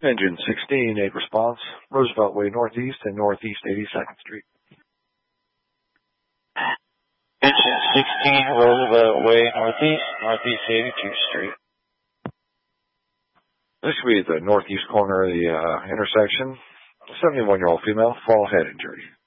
Engine 16, 8 response, Roosevelt Way Northeast and Northeast 82nd Street. Engine 16, Roosevelt Way Northeast, Northeast 82nd Street. This should be at the northeast corner of the intersection. 71-year-old female, fall head injury.